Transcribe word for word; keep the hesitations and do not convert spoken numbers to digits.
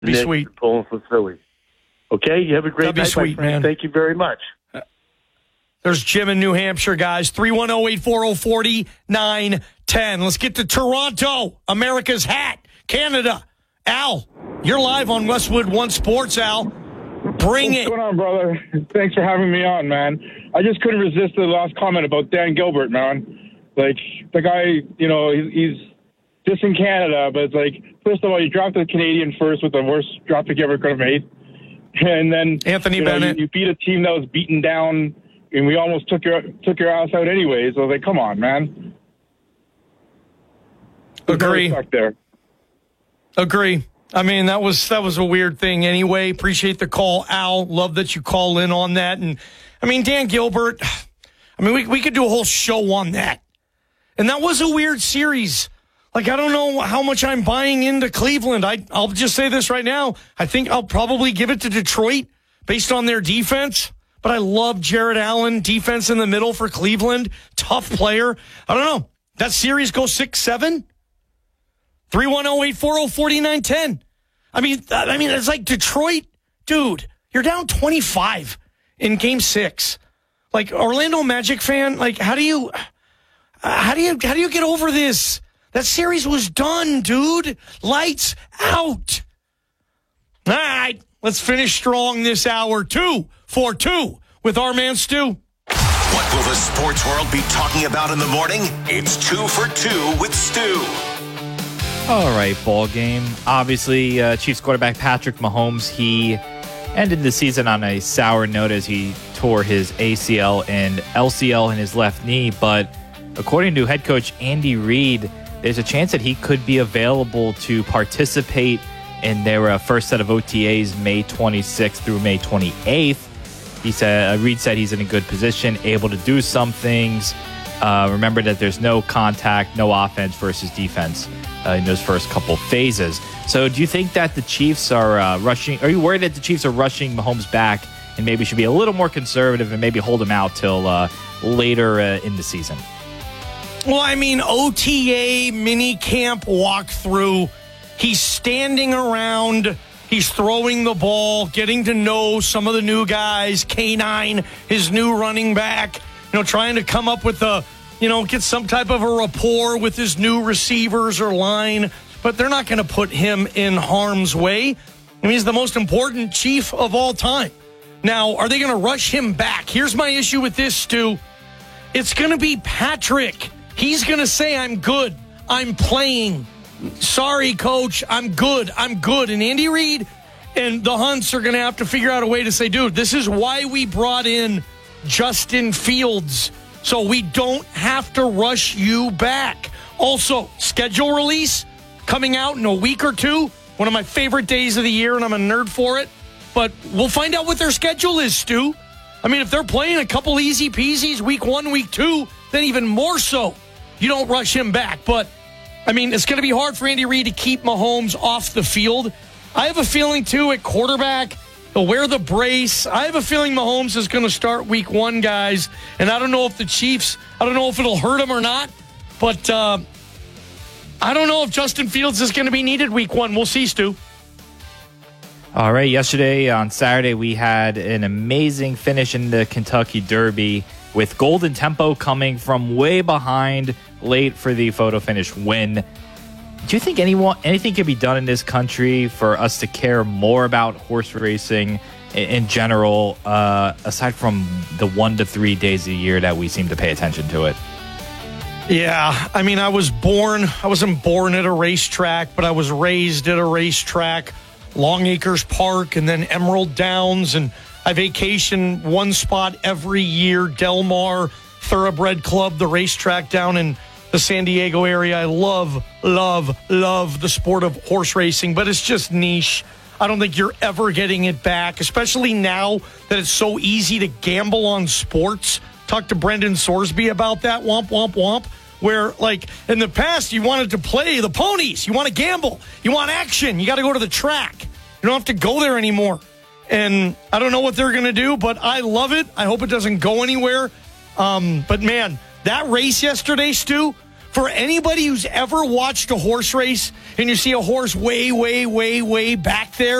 Be Nick, sweet. Pulling for Philly. Okay, you have a great That'd be night, sweet, my friend. man. Thank you very much. There's Jim in New Hampshire, guys. three one zero, eight four zero, four nine one zero. Let's get to Toronto, America's hat, Canada. Al, you're live on Westwood One Sports, Al. Bring What's it. What's going on, brother? Thanks for having me on, man. I just couldn't resist the last comment about Dan Gilbert, man. Like, the guy, you know, he's, he's just in Canada, but it's like, first of all, you drafted a Canadian first with the worst draft pick you ever could have made. And then Anthony you know, Bennett. You, you beat a team that was beaten down, and we almost took your took your ass out anyways. I was like, come on, man. There's no Agree. respect there. Agree. I mean, that was that was a weird thing anyway. Appreciate the call, Al. Love that you call in on that. And, I mean, Dan Gilbert, I mean, we, we could do a whole show on that. And that was a weird series. Like, I don't know how much I'm buying into Cleveland. I, I'll just say this right now. I think I'll probably give it to Detroit based on their defense. But I love Jared Allen, defense in the middle for Cleveland. Tough player. I don't know. That series goes six seven? three one zero, eight four zero, four nine one zero. I mean, I mean, it's like Detroit. Dude, you're down twenty-five in game six. Like, Orlando Magic fan, like, how do you, how do you, how do you get over this? That series was done, dude. Lights out. All right, let's finish strong this hour. Two for two with our man Stu. What will the sports world be talking about in the morning? It's two for two with Stu. All right, ball game. Obviously, uh, Chiefs quarterback Patrick Mahomes, he ended the season on a sour note as he tore his A C L and L C L in his left knee. But according to head coach Andy Reid, there's a chance that he could be available to participate in their uh, first set of O T As May twenty-sixth through May twenty-eighth. He said, uh, Reid said he's in a good position, able to do some things. Uh, remember that there's no contact, no offense versus defense uh, in those first couple phases. So do you think that the Chiefs are uh, rushing? Are you worried that the Chiefs are rushing Mahomes back and maybe should be a little more conservative and maybe hold him out till uh, later uh, in the season? Well, I mean, O T A, mini camp walkthrough. He's standing around. He's throwing the ball, getting to know some of the new guys. K nine, his new running back, you know, trying to come up with a, you know, get some type of a rapport with his new receivers or line. But they're not going to put him in harm's way. I mean, he's the most important Chief of all time. Now, are they going to rush him back? Here's my issue with this, Stu. It's going to be Patrick. He's going to say, I'm good. I'm playing. Sorry, coach. I'm good. I'm good. And Andy Reid and the Hunts are going to have to figure out a way to say, dude, this is why we brought in Justin Fields, so we don't have to rush you back. Also, schedule release coming out in a week or two. One of my favorite days of the year, and I'm a nerd for it. But we'll find out what their schedule is, Stu. I mean, if they're playing a couple easy peasies week one, week two, then even more so, you don't rush him back. But, I mean, it's going to be hard for Andy Reid to keep Mahomes off the field. I have a feeling, too, at quarterback, he'll wear the brace. I have a feeling Mahomes is going to start week one, guys. And I don't know if the Chiefs, I don't know if it'll hurt him or not. But uh, I don't know if Justin Fields is going to be needed week one. We'll see, Stu. All right, yesterday on Saturday, we had an amazing finish in the Kentucky Derby with Golden Tempo coming from way behind late for the photo finish win. Do you think anyone, anything can be done in this country for us to care more about horse racing in, in general, uh, aside from the one to three days a year that we seem to pay attention to it? Yeah, I mean, I was born, I wasn't born at a racetrack, but I was raised at a racetrack, Long Acres Park and then Emerald Downs, and I vacation one spot every year, Del Mar Thoroughbred Club, the racetrack down in the San Diego area. I love, love, love the sport of horse racing, but it's just niche. I don't think you're ever getting it back, especially now that it's so easy to gamble on sports. Talk to Brendan Sorsby about that, womp, womp, womp, where, like, in the past, you wanted to play the ponies. You want to gamble. You want action. You got to go to the track. You don't have to go there anymore. And I don't know what they're going to do, but I love it. I hope it doesn't go anywhere. Um, but, man, that race yesterday, Stu, for anybody who's ever watched a horse race and you see a horse way, way, way, way back there,